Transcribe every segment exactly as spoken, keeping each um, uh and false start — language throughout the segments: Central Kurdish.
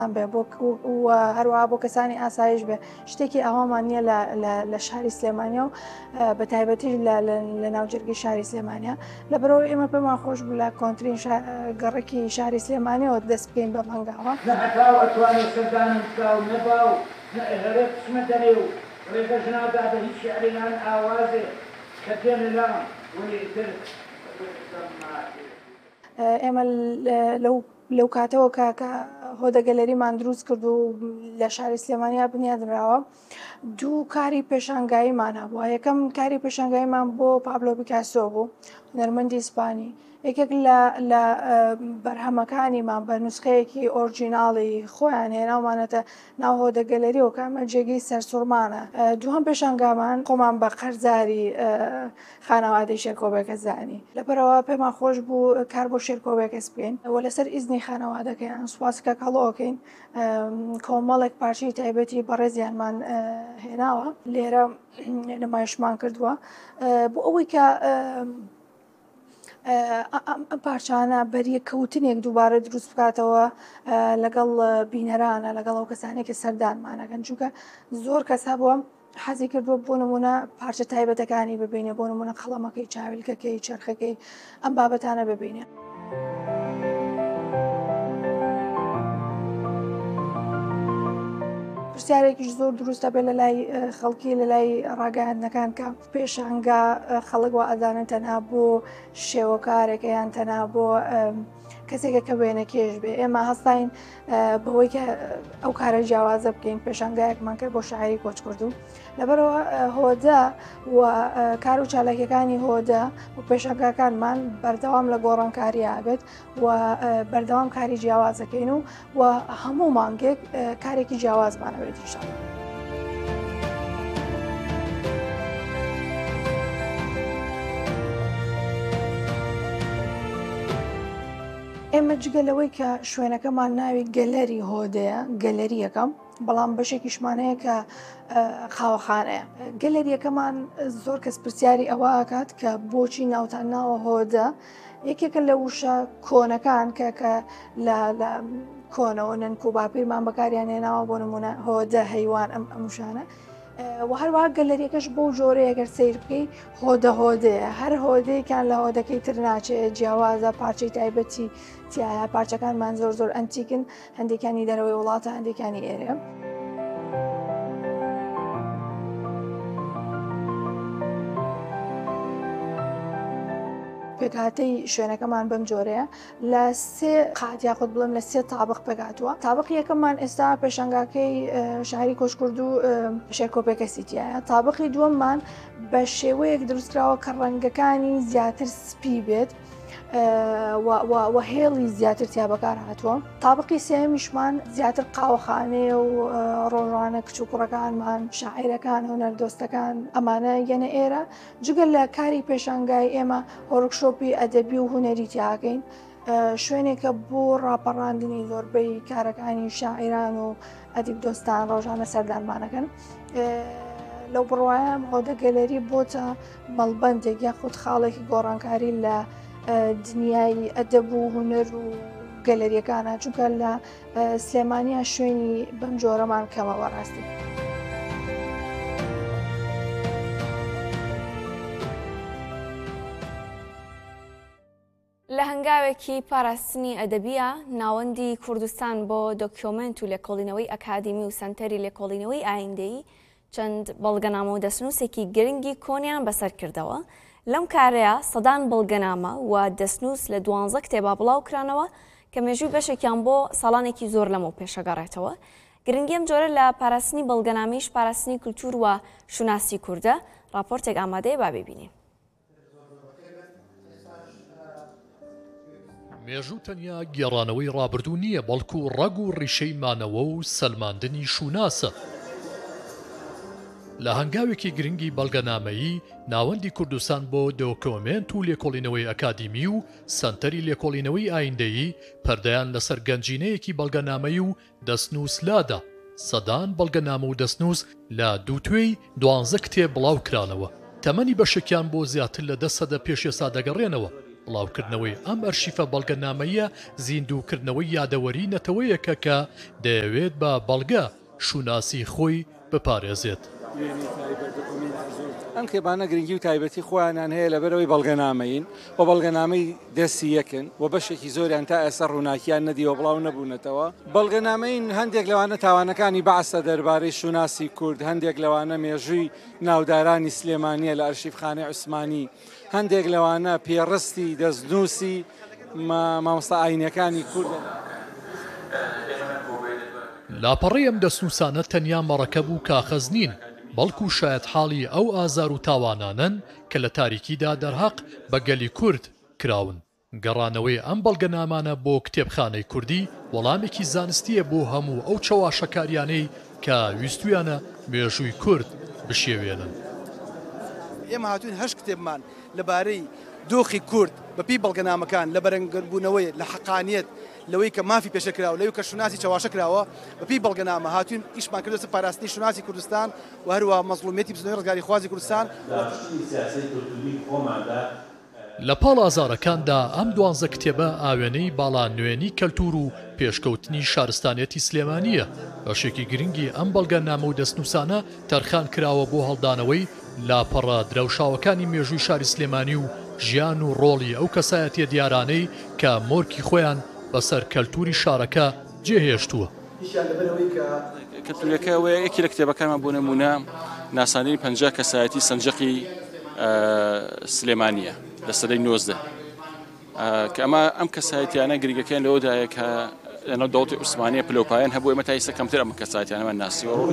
بێ بۆ هەروەها بۆ کەسانی ئاسایش بێ شتێکی ئەوەمان نییە لە شاری سلێمانیا و بە تایبەتی لە ناوجەرگی شاری سلێمانیا لەبەرەوە ئێمە پێمان خۆش بوو لە کۆنتترین گەڕێکی شاری سلێمانیەوە دەست بکەین بە مەنگاوە ئەتوانێت سەردانم بکا و نەبا و هەرێ قسمە دەنێ و ڕێگە ژنادا بە هیچ شعرێنان ئاوازێ کە دێنە لام وەیتر ئێمە لەو کاتەوە کاکە هۆدە گەلەریمان دروست کرد و لە شاری سلێمانیا بنیادراوە دوو کاری پێشانگاییمان هەبووە. یەکەم کاری پێشانگاییمان بۆ پابلۆ پیکاسۆ بوو، هونەرمەندی ئیسپانی. یەکێک لە بەرهەمەکانیمان بە نوسخەیەکی ئۆرجیناڵی خۆیان هێناومانەتە ناو هۆدە گەلەریەوە کامە جێگەی سەرسوڕمانە. دووهەم پێشانگامان خۆمان بە قەرزاری خانەوادەی شێرکۆبێکە زانی. لەبەرەوە پێمان خۆش بوو کار بۆ شێرکۆبێک ئەس بکەین و لەسەر ئیزنی خانەوادەکەیان سوپاسکە کەڵۆکەین کۆمەڵێک پارچەی تایبەتی بەڕێزیانمان هێناوە لێرە نمایشمان کردووە بۆ ئەوەی کە ئەم پارچانە بەریەکەوتنێک دووبارە دروست بکاتەوە لەگەڵ بینەرانە لەگەڵ ئەو کەسانێکی سەردانمانەکەن چونکە زۆر کەس هەبووە حەزی کردووە بۆ نمونە پارچە تایبەتەکانی ببینێ بۆ نمونە قەڵەمەکەی چاویلکەکەی چرخەکەی ئەم بابەتانە ببینێ. پرسیارێکیش زۆر دروستە بێت لە لای خەڵکی لە لای ڕاگەیاندنەکان کە پێشانگا خەڵک وا ئەزانن تەنها بۆ شێوەکارێکە یان تەنها بۆ کەسێکە کە وێنە کێش بێ. ئێمە هەستاین بەوەی کە ئەو کارە جیاوازە بکەین پێشانگایەکمان کرد بۆ شاعری کۆچکردو لەبەرەوە هۆدە و کار و چالاکیەکانی هۆدە و پێشانگاکانمان بەردەوام لە گۆڕانکاری ئابێت و بەردەوام کاری جیاوازەکەین و و هەموو مانگێک کارێکی جیاوازمانەوێت ئینشاڵڵا. ئێمە جگەلەوەی کە شوێنەکەمان ناوی گەلەری هۆدەیە گەلەریەکەم بەڵام بەشێکیشمانەیە کە خاوەخانەیە. گەلەریەکەمان زۆر کەس پرسیاری ئەوە ئاکات کە بۆچی ناوتان ناوە هۆدە. یەکێکە لە وشە کۆنەکان کە کە لە کۆنەوە نەنک و باپیرمان بەکاریان هێناوە بۆ نمونە هۆدە هەیوان ئەم ئەمشانە و هەروەها گەلەریەکەش بۆ جۆرەیەگەر سیر بکەی هۆدە هۆدەیە هەر هۆدەیەکیان لە هۆدەکەی تر ناچێت جیاوازە پارچەی تایبەتی تایە پارچەکانمان زۆر زۆر ئەنتیکن هەندێکانی دەرەوەی وڵاتە هەندێکانی ئێرە. پێکهاتەی شوێنەکەمان بەم جۆرەیە لە سێ قات یاخود بڵێم لە سێ تابق پێکاتووە. تابقی یەکەممان ئێستا پێشانگاکەی شاری کۆچکرد و شێرکۆپێکە سیتیایە. تابقی دووەممان بە شێوەیەک دروستکراوە کە ڕەنگەکانی زیاتر سپی بێت و هێڵی زیاتر تیا بەکار هاتووە. تابقی سێمیشمان زیاتر قاوەخانەیە و ڕۆژانە کچ و کوڕەکانمان شاعیرەکان هونەردۆستەکان ئەمانە یەنە ئێرە. جگەل لە کاری پێشانگای ئێمە هۆرکشۆپی ئەدەبی و هونەری تیاکەین شوێنێکە بۆ ڕاپەڕاندنی زۆربەی کارەکانی شاعیران و ئەدیب دۆستان ڕۆژانە سەردانمانەکەن. لەو بڕوایم هۆدە گەلەری بۆتە مەڵبەندێک یاخود خاڵێکی گۆڕانکاری لە دنیای ئەدەب و هونەر و گەلەریەکانە چونکە لە سلێمانیا شوێنی بەم جۆرەمان کەمەوە ڕاستی. لە هەنگاوێکی پاراستنی ئەدەبیە ناوەندی کوردستان بۆ دۆکیۆمنت و لێکۆڵینەوەی ئەکادیمی و سەنتەری لێکۆڵینەوەی ئایندەی چەند بەڵگەنامە و دەستنووسێکی گرنگی کۆنیان بەسەر کردەوە. لەم کارەیە سەدان بەڵگەنامە و دەستنووس لە دوانزە کتێبا بڵاو کرانەوە کە مێژووی بەشێکیان بۆ ساڵانێکی زۆر لەمەوە پێشەگەڕێتەوە. گرنگی ئەم جۆرە لە پاراستنی بەڵگەنامەیش پاراستنی کولتور و شوناسی کووردە. راپۆرتێک ئامادەیە با ببینین. مێژوو تەنیا گێڕانەوەی ڕابردوو نییە بەڵکو ڕەگ و ڕیشەی مانەوە و سەلماندنی شوناسە. لە هەنگاوێکی گرنگی بەڵگەنامەیی ناوەندی کوردستان بۆ دۆکۆمنت و لێکۆڵینەوەی ئەکادیمی و سەنتەری لێکۆڵینەوەی ئایندەیی پەردەیان لەسەر گەنجینەیەکی بەڵگەنامەی و دەستنووسلادا. سەدان بەڵگەنامە و دەستنووس لە دووتوێی دوانزە کتێب بڵاو کرانەوە. تەمەنی بەشێکیان بۆ زیاتر لە دە سەدە پێش ئێستا دەگەڕێنەوە. بڵاوکردنەوەی ئەم ئەرشیفە بەڵگەنامەیە زیندووکردنەوەی یادەوەری نەتەوەیەکە کە دەیەوێت بە بەڵگە شوناسی خۆی بپارێزێت. ئەم کتێبانە گرنگی و تایبەتی خۆیانیان هەیە لەبەرەوەی بەڵگەنامەین و بەڵگەنامەی دەستی یەکن و بەشێکی زۆریان تا ئێستا ڕووناکیان نەدیوە بڵاو نەبوونەتەوە. بەڵگەنامەین هەندێک لەوانە تاوانەکانی بەعسە دەربارەی شوناسی کورد، هەندێک لەوانە مێژووی ناودارانی سلێمانیە لە ئەرشیفخانەی عوسمانی، هەندێک لەوانە پێڕستی دەستنووسی مامۆستا ئاینەکانی کوردە. لاپەڕی ئەم دەستنووسانە تەنیا مەڕەکەب و کاخەز نین، بەڵکو شاید حاڵی ئەو ئازار و تاوانانن کە لە تاریکیدا دەرهەق بە گەلی کورد کراون. گەڕانەوەی ئەم بەڵگەنامانە بۆ کتێبخانەی کوردی وەڵامێکی زانستیە بۆ هەموو ئەو چەواشەکاریانەی کە ویستویانە مێژووی کورد بشێوێنن. ئێمە هاتوین هەشت کتێبمان لەبارەی دۆخی کورد بەپی بەڵگەنامەکان لە بەرەنگربوونەوەی لە حەقانیەت لەوەی کە مافی پێشەکراوە لەوەی کە شوناسی چاواشە کراوە بەپی بەڵگەنامە هاتوین ئیشمان کردوە پاراستنی شوناسی کوردستان و هەروە مەزڵومیەتی بزنەوەی ڕزگاری خوازی کوردستان. لە پاڵ ئازارەکاندا ئەم دوانزە کتێبە ئاوێنەی باڵا نوێنی کەلتور و پێشکەوتنی شارستانیەتی سلێمانیە. بەشێکی گرنگی ئەم بەڵگەنامە و دەستنووسانە تەرخان کراوە بۆ هەڵدانەوەی لاپەڕە درەوشاوەکانی مێژووی شاری سلێمانی و ژیان و ڕۆڵی ئەو کەسایەتیە دیارانەی کە مۆرکی خۆیان بەسەر کەلتوری شارەکە جێهێشتووە. کەلتورەکەوە یەکی لە کتێبەکانمان بۆ نمونە ناساندنی پەنجا کەسایەتی سەنجەقی سلێمانیە لە سەدەی نۆزدە کە ئەمە ئەم کەسایەتیانە گریگەکەیان لەوەدایە کە لەناو دەوڵەتی عوسمانیە پلەپایان هەبوو ئێمە تا ئێستا کەمتر ئەم کەسایەتیانەمان ناسیوە.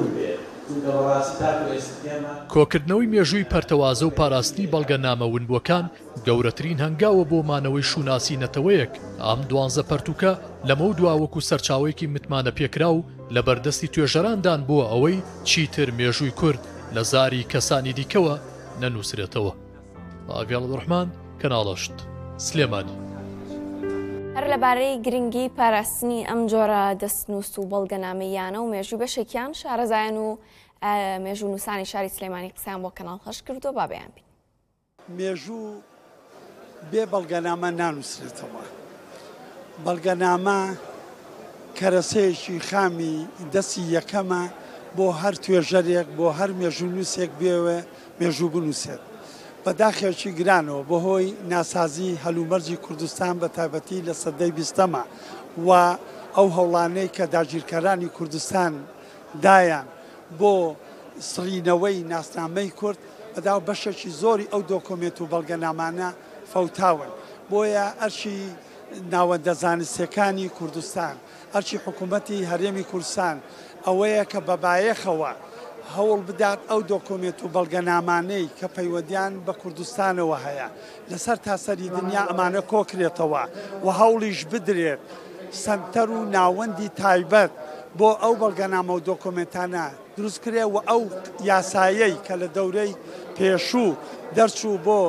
کۆکردنەوەی مێژووی پەرتەوازە و پاراستنی بەڵگەنامە ونبووەکان گەورەترین هەنگاوە بۆ مانەوەی شوناسی نەتەوەیەک. ئەم دوانزە پەرتوکە لەمە دواوەکو سەرچاوەیەکی متمانە پێکرا و لە بەردەستی توێژەراندان بووە ئەوەی چیتر مێژووی کورد لە زاری کەسانی دیکەوە نەنووسرێتەوە. ئاڤیاڵ ڕحمان کەناڵەشت سلێمانی. هەر لەبارەی گرنگی پاراستنی ئەم جۆرە دەستنووس و بەڵگەنامەیانە و مێژووی بەشێکیان شارەزایان و مێژوو نووسانی شاری سلێمانی قسەیان بۆ کەناڵ هەش کردو بابیان بین. مێژوو بێ بەڵگەنامە نانووسرێتەوە. بەڵگەنامە کەرەسەیەکی خامی دەستی یەکەمە بۆ هەر توێژەرێک بۆ هەر مێژوو نووسێک بێوە مێژوو بنووسێت. بەداخێکی گرانەوە بەهۆی ناسازی هەلومەرجی کوردستان بە تایبەتی لە سەدەی بیستەمە و ئەو هەوڵانەی کە داگیرکەرانی کوردستان دایان بۆ سڕینەوەی ناسنامەی کورد بەداو بەشێکی زۆری ئەو دۆکۆمنت و بەڵگەنامانە فەوتاون. بۆیە ئەرشی ناوەندە زانستیەکانی کوردستان، ئەرشی حکوومەتی هەرێمی کوردستان ئەوەیە کە بەبایەخەوە هەوڵ بدات ئەو دۆکۆمنت و بەڵگەنامانەی کە پەیوەندیان بە کوردستانەوە هەیە لەسەر تاسەری دنیا ئەمانە کۆکرێتەوە و هەوڵیش بدرێت سنتەر و ناوەندی تایبەت بۆ ئەو بەڵگەنامە و دۆکۆمنتانە دروستکرێ و ئەو یاسایەی کە لە دەورەی پێشوو دەرچوو بۆ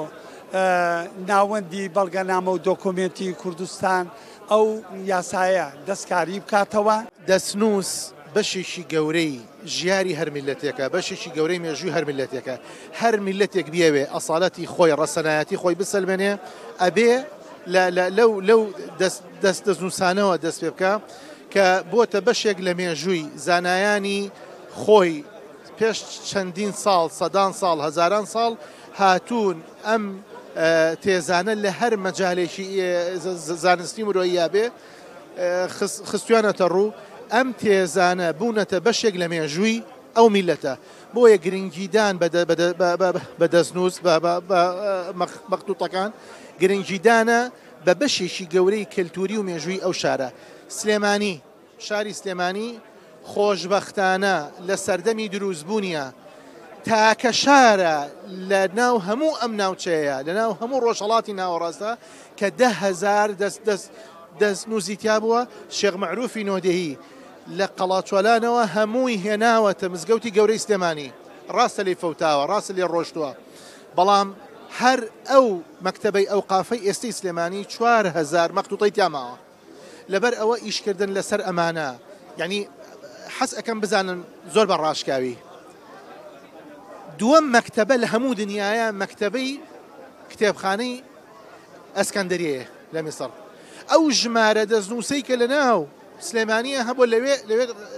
ناوەندی بەڵگەنامە و دۆکۆمنتی کوردستان ئەو یاسایە دەستکاری بکاتەوە. دەستنووس بەشێکی گەورەی ژیاری هەر میلەتێکە، بەشێکی گەورەی مێژووی هەر میلەتێکە. هەر میلەتێک بیاوێ ئەساڵەتی خۆی ڕەسەنایەتی خۆی بسەلمێنێ ئەبێ لەو لەو دەست دەستنووسانەوە دەست پێ بکە کە بۆتە بەشێک لە مێژووی زانایانی خۆی پێش چەندین ساڵ سەدان ساڵ هەزاران ساڵ هاتوون ئەم تێزانە لە هەر مەجالێکی زانستی مرۆییا بێ خستویانەتە ڕوو ئەم تێزانە بوونەتە بەشێک لە مێژووی ئەو میلەتە. بۆیە گرنگیدان بە دەستنووس مەخطوطەکان گرنگیدانە بە بەشێکی گەورەی کەلتوری و مێژووی ئەو شارە. سلێمانی شاری سلێمانی خۆشبەختانە لە سەردەمی دروستبوونیە تاکە شارە لە ناو هەموو ئەم ناوچەیە لە ناو هەموو ڕۆژهەڵاتی ناوەڕاستە کە ده هەزار دەست دەست دەستنووسیتیا بووە. شێخ مەعروفی نۆدەهی لە قەڵاچۆلانەوە هەمووی هێناوەتە مزگەوتی گەورەی سلێمانی. ڕاستە لێ فەوتاوە، ڕاستە لێ ڕۆشتووە، بەڵام هەر ئەو مەکتەبەی ئەو قافەی ئێستەی سلێمانی چوار هەزار مەخطوطەی تیاماوە. لەبەر ئەوە ئیشکردن لەسەر ئەمانە، یعنی حەز ئەەکەم بزانن زۆر بە ڕاشکاوی. دووەم مەکتەبە لە هەموو دنیاە مەکتەبەی کتێبخانەی ئەسکەندەریەیە لە میسر ئەو ژمارە دەستنووسەی کە لە ناو سلێمانیە هەبوو لەوێ لەوێ